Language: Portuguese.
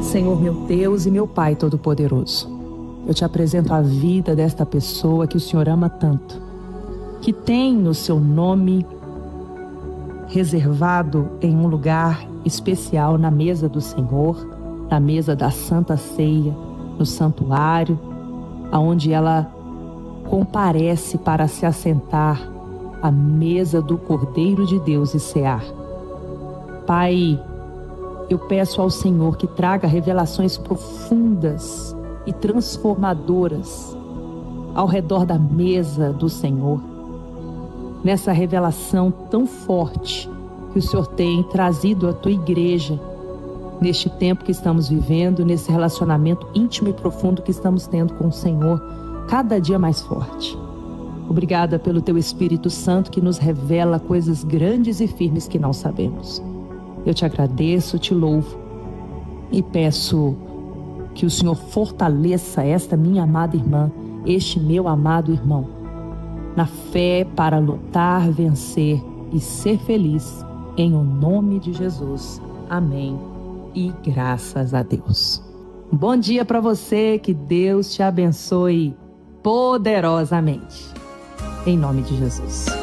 Senhor meu Deus e meu Pai Todo-Poderoso, eu te apresento a vida desta pessoa que o Senhor ama tanto, que tem no seu nome reservado em um lugar especial na mesa do Senhor, na mesa da Santa Ceia, no santuário, aonde ela comparece para se assentar à mesa do Cordeiro de Deus e cear. Pai, eu peço ao Senhor que traga revelações profundas e transformadoras ao redor da mesa do Senhor, nessa revelação tão forte que o Senhor tem trazido à tua igreja, neste tempo que estamos vivendo, nesse relacionamento íntimo e profundo que estamos tendo com o Senhor, cada dia mais forte. Obrigada pelo teu Espírito Santo que nos revela coisas grandes e firmes que não sabemos. Eu te agradeço, te louvo e peço que o Senhor fortaleça esta minha amada irmã, este meu amado irmão, na fé para lutar, vencer e ser feliz, em o nome de Jesus. Amém. E graças a Deus. Bom dia para você, que Deus te abençoe poderosamente. Em nome de Jesus.